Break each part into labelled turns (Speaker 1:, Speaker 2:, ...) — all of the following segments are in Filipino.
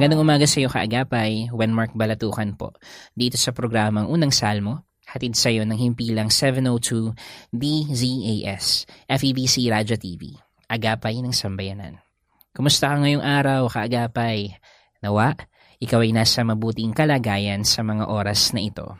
Speaker 1: Magandang umaga sa iyo kaagapay, Juan Mark Balatukan po. Dito sa programang Unang Salmo, hatid sa iyo ng himpilang 702 DZAS, FEBC Radyo TV, Agapay ng Sambayanan. Kumusta ka ngayong araw kaagapay? Nawa, ikaw ay nasa mabuting kalagayan sa mga oras na ito.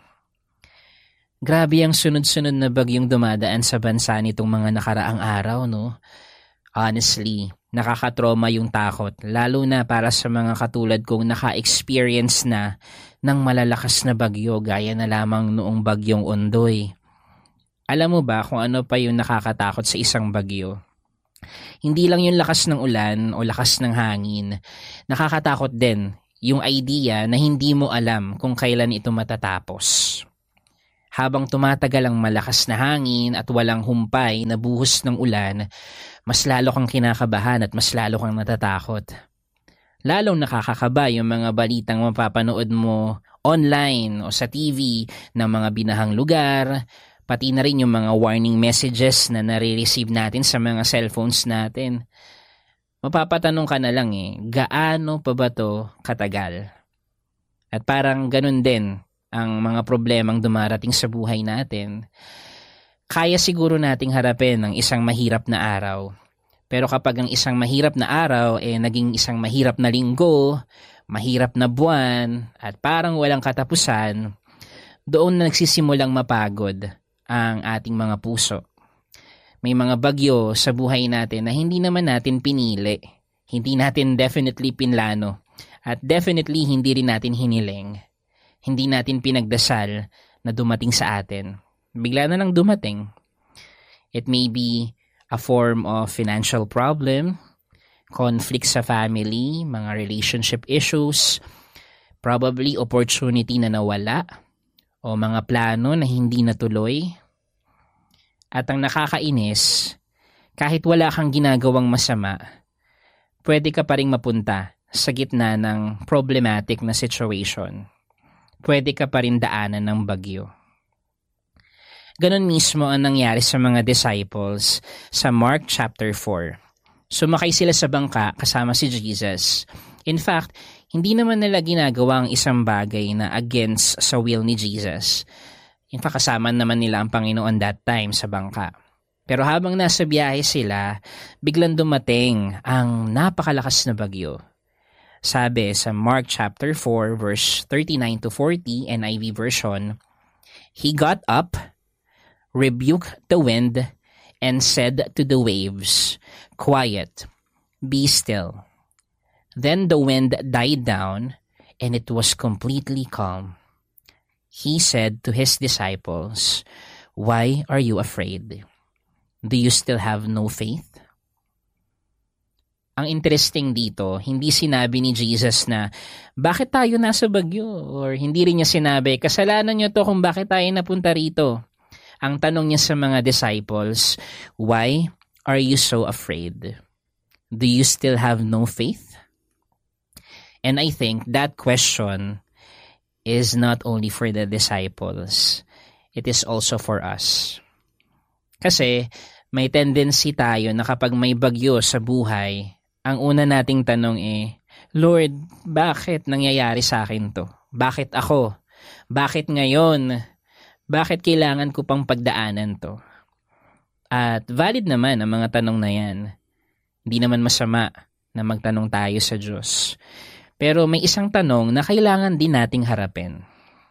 Speaker 1: Grabe ang sunod-sunod na bagyong dumadaan sa bansa nitong mga nakaraang araw, no? Honestly, nakakatroma yung takot, lalo na para sa mga katulad kong naka-experience na ng malalakas na bagyo gaya na lamang noong bagyong Ondoy. Alam mo ba kung ano pa yung nakakatakot sa isang bagyo? Hindi lang yung lakas ng ulan o lakas ng hangin. Nakakatakot din yung idea na hindi mo alam kung kailan ito matatapos. Habang tumatagal ang malakas na hangin at walang humpay na buhos ng ulan, mas lalo kang kinakabahan at mas lalo kang natatakot. Lalong nakakakaba yung mga balitang mapapanood mo online o sa TV ng mga binahang lugar, pati na rin yung mga warning messages na nare-receive natin sa mga cellphones natin. Mapapatanong ka na lang gaano pa ba to katagal? At parang ganun din ang mga problemang dumarating sa buhay natin. Kaya siguro nating harapin ang isang mahirap na araw. Pero kapag ang isang mahirap na araw naging isang mahirap na linggo, mahirap na buwan, at parang walang katapusan, doon na nagsisimulang mapagod ang ating mga puso. May mga bagyo sa buhay natin na hindi naman natin pinili, hindi natin definitely pinlano, at definitely hindi rin natin hiniling. Hindi natin pinagdasal na dumating sa atin. Bigla na lang dumating. It may be a form of financial problem, conflict sa family, mga relationship issues, probably opportunity na nawala, o mga plano na hindi natuloy. At ang nakakainis, kahit wala kang ginagawang masama, pwede ka pa ring mapunta sa gitna ng problematic na situation. Pwede ka pa rin daanan ng bagyo. Ganon mismo ang nangyari sa mga disciples sa Mark chapter 4. Sumakay sila sa bangka kasama si Jesus. In fact, hindi naman nila ginagawa ang isang bagay na against sa will ni Jesus. In fact, kasama naman nila ang Panginoon that time sa bangka. Pero habang nasa biyahe sila, biglang dumating ang napakalakas na bagyo. Sabi sa Mark chapter 4 verse 39 to 40 NIV version, He got up, rebuked the wind, and said to the waves, Quiet, be still. Then the wind died down, and it was completely calm. He said to his disciples, Why are you afraid? Do you still have no faith? Ang interesting dito, hindi sinabi ni Jesus na, bakit tayo nasa bagyo? Or hindi rin niya sinabi, kasalanan niyo to kung bakit tayo napunta rito. Ang tanong niya sa mga disciples, why are you so afraid? Do you still have no faith? And I think that question is not only for the disciples, it is also for us. Kasi may tendency tayo na kapag may bagyo sa buhay, ang una nating tanong Lord, bakit nangyayari sa akin to? Bakit ako? Bakit ngayon? Bakit kailangan ko pang pagdaanan to? At valid naman ang mga tanong na yan. Hindi naman masama na magtanong tayo sa Diyos. Pero may isang tanong na kailangan din nating harapin.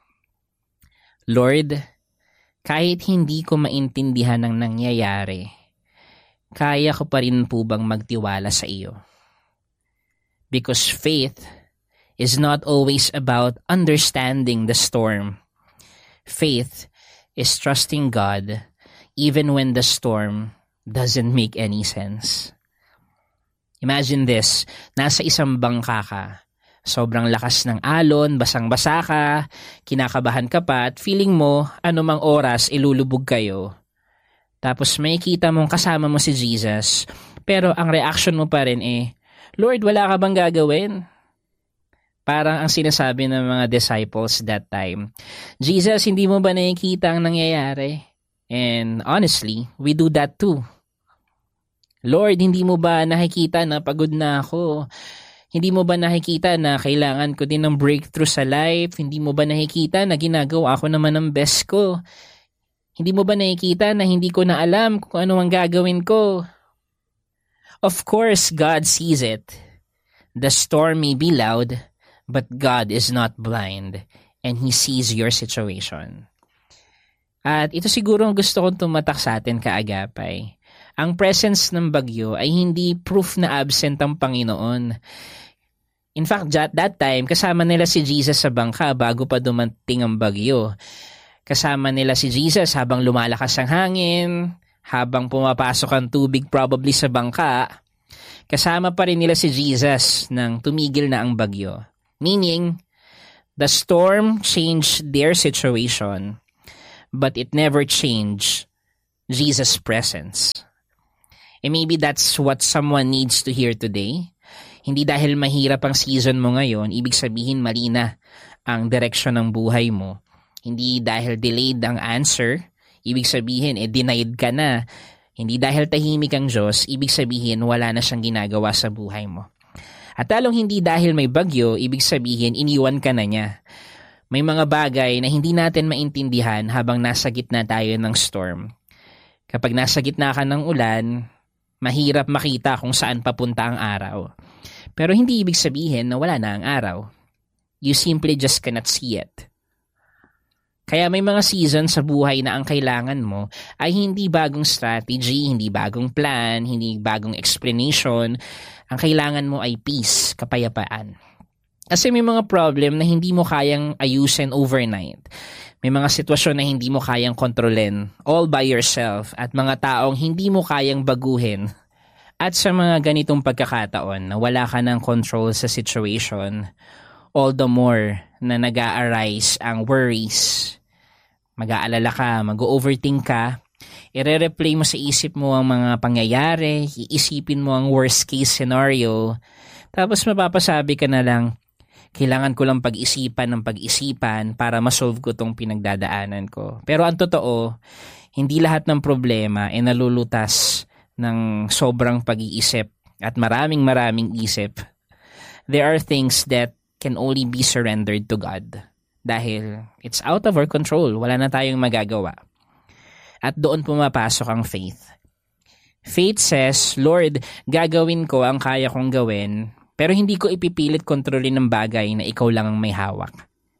Speaker 1: Lord, kahit hindi ko maintindihan ang nangyayari, kaya ko pa rin po bang magtiwala sa iyo? Because faith is not always about understanding the storm. Faith is trusting God even when the storm doesn't make any sense. Imagine this, nasa isang bangka ka, sobrang lakas ng alon, basang-basa ka, kinakabahan ka pa at feeling mo anumang oras ilulubog kayo. Tapos may kita mong kasama mo si Jesus, pero ang reaction mo pa rin Lord, wala ka bang gagawin? Parang ang sinasabi ng mga disciples that time, Jesus, hindi mo ba nakikita ang nangyayari? And honestly, we do that too. Lord, hindi mo ba nakikita na pagod na ako? Hindi mo ba nakikita na kailangan ko din ng breakthrough sa life? Hindi mo ba nakikita na ginagawa ako naman ng best ko? Hindi mo ba nakikita na hindi ko na alam kung ano ang gagawin ko? Of course, God sees it. The storm may be loud, but God is not blind, and He sees your situation. At ito siguro ang gusto kong tumatak sa atin, kaagapay. Ang presence ng bagyo ay hindi proof na absent ang Panginoon. In fact, that time, kasama nila si Jesus sa bangka bago pa dumating ang bagyo. Kasama nila si Jesus habang lumalakas ang hangin, habang pumapasok ang tubig probably sa bangka. Kasama pa rin nila si Jesus nang tumigil na ang bagyo. Meaning, the storm changed their situation, but it never changed Jesus' presence. And maybe that's what someone needs to hear today. Hindi dahil mahirap ang season mo ngayon, ibig sabihin mali na ang direksyon ng buhay mo. Hindi dahil delayed ang answer, ibig sabihin denied ka na. Hindi dahil tahimik ang Diyos, ibig sabihin wala na siyang ginagawa sa buhay mo. At talong hindi dahil may bagyo, ibig sabihin iniwan ka na niya. May mga bagay na hindi natin maintindihan habang nasa gitna tayo ng storm. Kapag nasa gitna ka ng ulan, mahirap makita kung saan papunta ang araw. Pero hindi ibig sabihin na wala na ang araw. You simply just cannot see it. Kaya may mga season sa buhay na ang kailangan mo ay hindi bagong strategy, hindi bagong plan, hindi bagong explanation. Ang kailangan mo ay peace, kapayapaan. Kasi may mga problem na hindi mo kayang ayusin overnight. May mga sitwasyon na hindi mo kayang kontrolin all by yourself at mga taong hindi mo kayang baguhin. At sa mga ganitong pagkakataon na wala ka ng control sa situation, all the more na nag-a-arise ang worries. Mag-aalala ka, mag-overthink ka, i-replay mo sa isip mo ang mga pangyayari, iisipin mo ang worst case scenario, tapos mapapasabi ka na lang, kailangan ko lang pag-isipan ng pag-isipan para masolve ko tong pinagdadaanan ko. Pero ang totoo, hindi lahat ng problema ay nalulutas ng sobrang pag-iisip at maraming isip. There are things that can only be surrendered to God dahil it's out of our control. Wala na tayong magagawa. At doon pumapasok ang faith. Faith says, Lord, gagawin ko ang kaya kong gawin, pero hindi ko ipipilit kontrolin ng bagay na ikaw lang ang may hawak.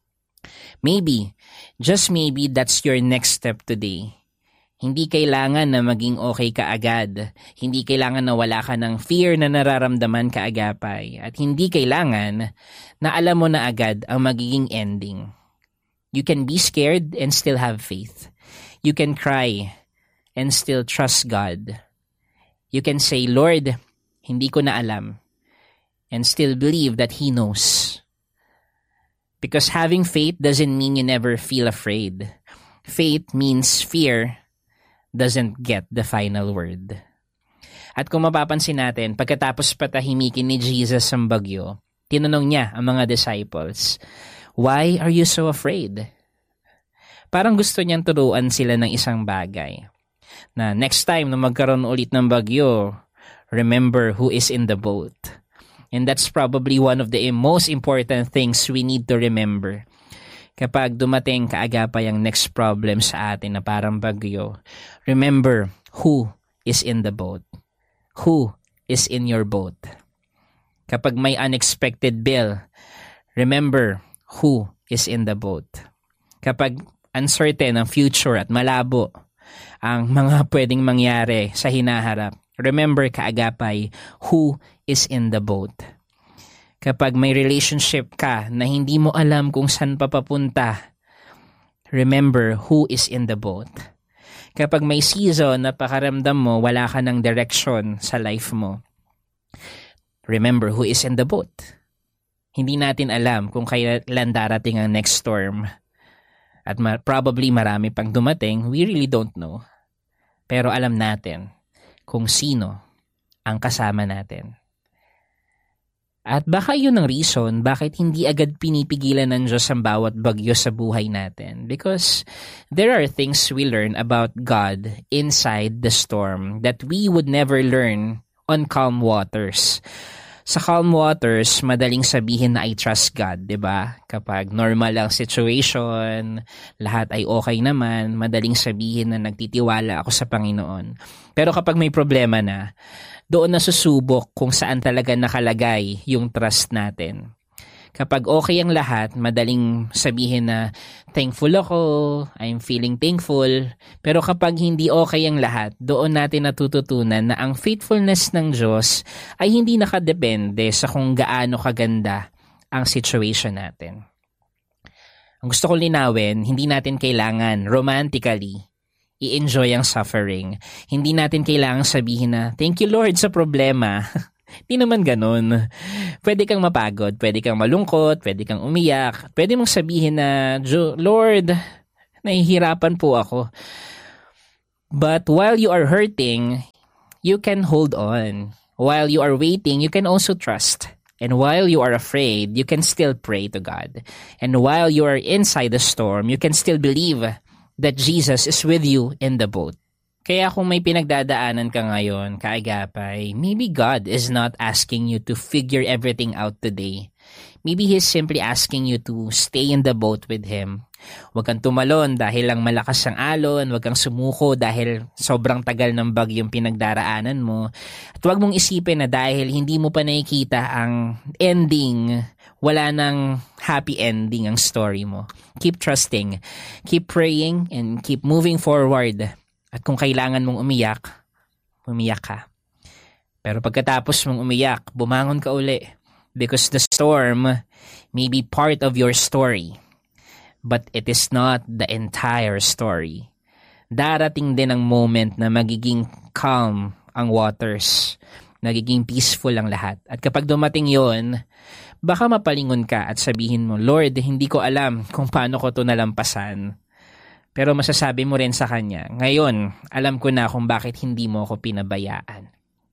Speaker 1: Maybe, just maybe that's your next step today. Hindi kailangan na maging okay ka agad. Hindi kailangan na wala ka ng fear na nararamdaman kaagapay. At hindi kailangan na alam mo na agad ang magiging ending. You can be scared and still have faith. You can cry and still trust God. You can say, Lord, hindi ko na alam. And still believe that He knows. Because having faith doesn't mean you never feel afraid. Faith means fear doesn't get the final word. At kung mapapansin natin, pagkatapos patahimikin ni Jesus ang bagyo, tinanong niya ang mga disciples, why are you so afraid? Parang gusto niyang turuan sila ng isang bagay. Na next time na magkaroon ulit ng bagyo, remember who is in the boat. And that's probably one of the most important things we need to remember. Kapag dumating kaagapay ang next problem sa atin na parang bagyo, remember who is in the boat. Who is in your boat. Kapag may unexpected bill, remember who is in the boat. Kapag uncertain ang future at malabo ang mga pwedeng mangyari sa hinaharap, remember kaagapay who is in the boat. Kapag may relationship ka na hindi mo alam kung saan papapunta, remember who is in the boat. Kapag may season na pakaramdam mo wala ka ng direction sa life mo, remember who is in the boat. Hindi natin alam kung kailan darating ang next storm. At probably marami pang dumating, we really don't know. Pero alam natin kung sino ang kasama natin. At baka yun ang reason bakit hindi agad pinipigilan ng Diyos ang bawat bagyo sa buhay natin. Because there are things we learn about God inside the storm that we would never learn on calm waters. Sa calm waters, madaling sabihin na I trust God, 'di ba? Kapag normal ang situation, lahat ay okay naman, madaling sabihin na nagtitiwala ako sa Panginoon. Pero kapag may problema na, doon nasusubok kung saan talaga nakalagay yung trust natin. Kapag okay ang lahat, madaling sabihin na thankful ako, I'm feeling thankful. Pero kapag hindi okay ang lahat, doon natin natututunan na ang faithfulness ng Diyos ay hindi nakadepende sa kung gaano kaganda ang situation natin. Ang gusto kong linawin, hindi natin kailangan romantically i-enjoy ang suffering. Hindi natin kailangan sabihin na, thank you Lord sa problema. Di naman ganun. Pwede kang mapagod, pwede kang malungkot, pwede kang umiyak. Pwede mong sabihin na, Lord, nahihirapan po ako. But while you are hurting, you can hold on. While you are waiting, you can also trust. And while you are afraid, you can still pray to God. And while you are inside the storm, you can still believe that Jesus is with you in the boat. Kaya kung may pinagdadaanan ka ngayon, kaagapay, maybe God is not asking you to figure everything out today. Maybe He's simply asking you to stay in the boat with Him. Huwag kang tumalon dahil lang malakas ang alon, huwag kang sumuko dahil sobrang tagal ng bagyong pinagdaraanan mo. At huwag mong isipin na dahil hindi mo pa nakikita ang ending, wala nang happy ending ang story mo. Keep trusting, keep praying, and keep moving forward. At kung kailangan mong umiyak, umiyak ka. Pero pagkatapos mong umiyak, bumangon ka uli. Because the storm may be part of your story. But it is not the entire story. Darating din ang moment na magiging calm ang waters. Nagiging peaceful ang lahat. At kapag dumating yon, baka mapalingon ka at sabihin mo, Lord, hindi ko alam kung paano ko ito nalampasan. Pero masasabi mo rin sa Kanya, ngayon, alam ko na kung bakit hindi mo ako pinabayaan.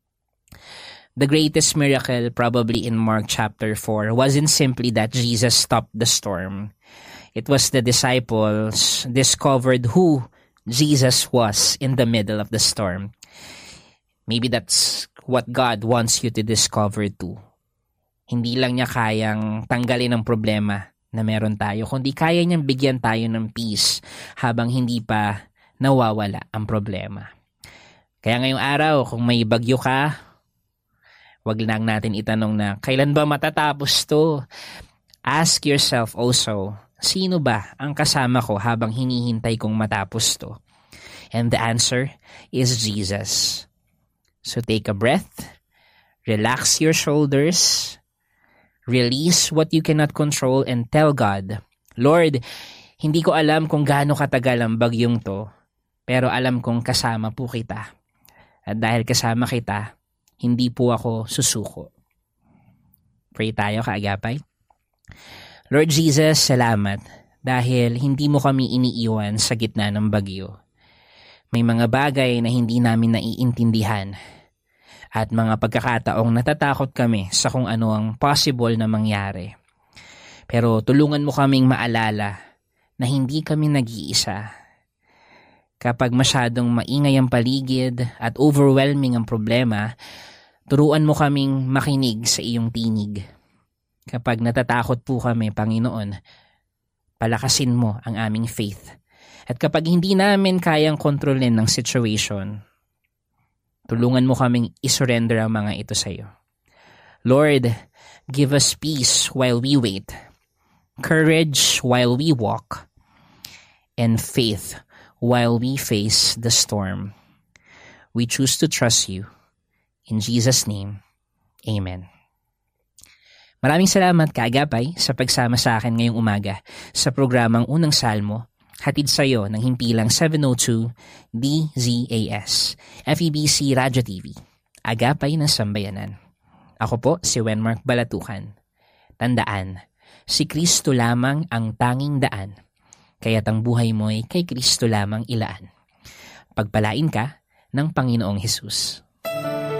Speaker 1: The greatest miracle probably in Mark chapter 4 wasn't simply that Jesus stopped the storm. It was the disciples discovered who Jesus was in the middle of the storm. Maybe that's what God wants you to discover too. Hindi lang niya kayang tanggalin ang problema na meron tayo, kundi kaya niyang bigyan tayo ng peace habang hindi pa nawawala ang problema. Kaya ngayong araw, kung may bagyo ka, wag lang natin itanong na, kailan ba matatapos to? Ask yourself also, sino ba ang kasama ko habang hinihintay kong matapos to? And the answer is Jesus. So take a breath, relax your shoulders, release what you cannot control and tell God, Lord, hindi ko alam kung gaano katagal ang bagyong to, pero alam kong kasama po kita. At dahil kasama kita, hindi po ako susuko. Pray tayo, kaagapay. Lord Jesus, salamat dahil hindi mo kami iniiwan sa gitna ng bagyo. May mga bagay na hindi namin naiintindihan at mga pagkakataong natatakot kami sa kung ano ang possible na mangyari. Pero tulungan mo kaming maalala na hindi kami nag-iisa. Kapag masyadong maingay ang paligid at overwhelming ang problema, turuan mo kaming makinig sa iyong tinig. Kapag natatakot po kami, Panginoon, palakasin mo ang aming faith. At kapag hindi namin kayang kontrolin ng situation, tulungan mo kaming isurrender ang mga ito sa iyo. Lord, give us peace while we wait, courage while we walk, and faith while we face the storm. We choose to trust you. In Jesus' name, Amen. Maraming salamat, kaagapay, sa pagsama sa akin ngayong umaga sa programang Unang Salmo, hatid sa iyo ng himpilang 702 DZAS, FEBC Radyo TV, Agapay ng Sambayanan. Ako po si Wenmark Balatukan. Tandaan, si Kristo lamang ang tanging daan, kaya't ang buhay mo'y kay Kristo lamang ilaan. Pagpalain ka ng Panginoong Hesus.